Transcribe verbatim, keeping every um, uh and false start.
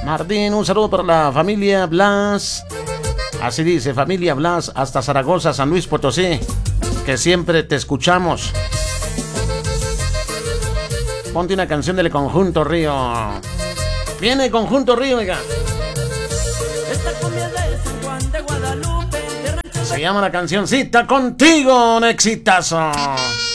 Martín, un saludo para la familia Blas. Así dice, familia Blas, hasta Zaragoza, San Luis Potosí, que siempre te escuchamos. Ponte una canción del Conjunto Río. Viene Conjunto Río, oiga. Se llama la canción Cita Contigo, un exitazo.